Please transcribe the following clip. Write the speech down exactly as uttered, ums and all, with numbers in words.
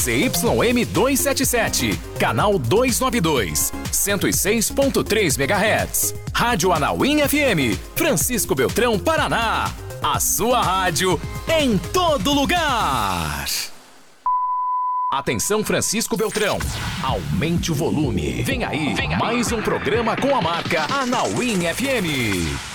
Z Y M duzentos e setenta e sete, canal duzentos e noventa e dois, cento e seis ponto três megahertz. Rádio Anauim F M, Francisco Beltrão, Paraná. A sua rádio em todo lugar. Atenção, Francisco Beltrão. Aumente o volume. Vem aí, Vem aí. mais um programa com a marca Anauim F M.